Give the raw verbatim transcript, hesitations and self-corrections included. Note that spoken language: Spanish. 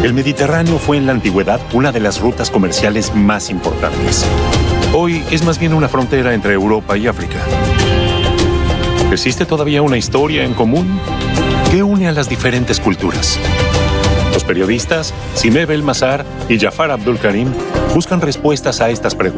El Mediterráneo fue en la antigüedad una de las rutas comerciales más importantes. Hoy es más bien una frontera entre Europa y África. ¿Existe todavía una historia en común? ¿Qué une a las diferentes culturas? Los periodistas Simé Belmazar y Jafar Abdul Karim buscan respuestas a estas preguntas.